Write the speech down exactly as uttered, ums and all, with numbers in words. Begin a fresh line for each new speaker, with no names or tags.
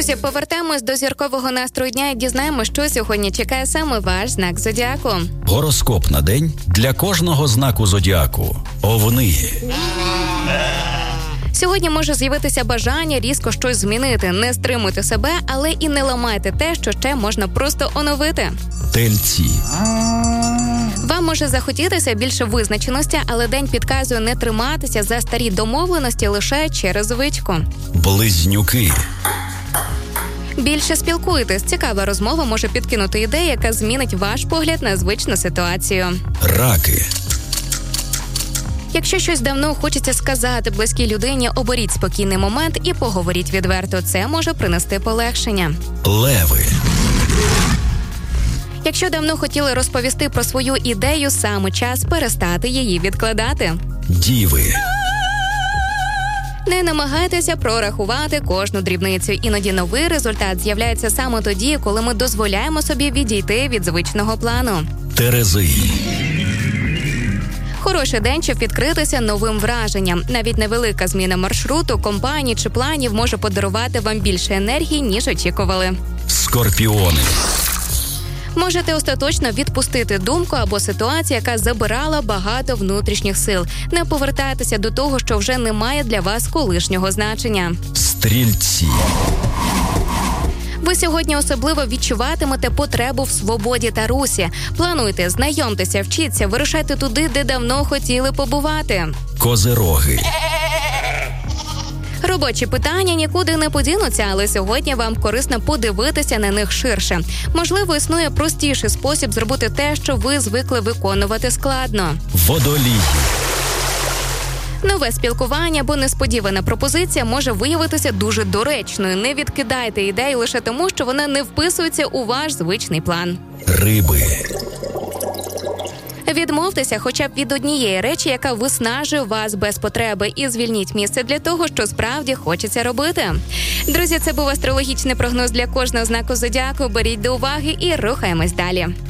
Друзі, повертаємось до зіркового настрою дня і дізнаємося, що сьогодні чекає саме ваш знак зодіаку.
Гороскоп на день для кожного знаку зодіаку. Овни.
Сьогодні може з'явитися бажання різко щось змінити. Не стримуйте себе, але і не ламайте те, що ще можна просто оновити.
Тельці.
Вам може захотітися більше визначеності, але день підказує не триматися за старі домовленості лише через звичку.
Близнюки.
Більше спілкуйтесь. Цікава розмова може підкинути ідею, яка змінить ваш погляд на звичну ситуацію.
Раки.
Якщо щось давно хочеться сказати близькій людині, оберіть спокійний момент і поговоріть відверто. Це може принести полегшення.
Леви.
Якщо давно хотіли розповісти про свою ідею, саме час перестати її відкладати.
Діви.
Не намагайтеся прорахувати кожну дрібницю. Іноді новий результат з'являється саме тоді, коли ми дозволяємо собі відійти від звичного плану.
Терези.
Хороший день, щоб відкритися новим враженням. Навіть невелика зміна маршруту, компанії чи планів може подарувати вам більше енергії, ніж очікували.
Скорпіони.
Можете остаточно відпустити думку або ситуацію, яка забирала багато внутрішніх сил. Не повертайтеся до того, що вже не має для вас колишнього значення.
Стрільці.
Ви сьогодні особливо відчуватимете потребу в свободі та русі. Плануйте, знайомтеся, вчіться, вирушайте туди, де давно хотіли побувати.
Козироги.
Робочі питання нікуди не подінуться, але сьогодні вам корисно подивитися на них ширше. Можливо, існує простіший спосіб зробити те, що ви звикли виконувати складно.
Водолії.
Нове спілкування або несподівана пропозиція може виявитися дуже доречною. Не відкидайте ідею лише тому, що вона не вписується у ваш звичний план.
Риби.
Відмовтеся хоча б від однієї речі, яка виснажує вас без потреби, і звільніть місце для того, що справді хочеться робити. Друзі, це був астрологічний прогноз для кожного знаку зодіаку. Беріть до уваги і рухаємось далі.